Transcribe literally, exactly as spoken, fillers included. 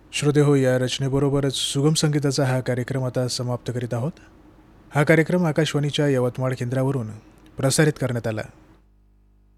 श्रोते हो, या रचनेबरोबरच सुगम संगीताचा हा कार्यक्रम आता समाप्त करीत आहोत. हा कार्यक्रम आकाशवाणीच्या यवतमाळ केंद्रावरून प्रसारित करण्यात आला.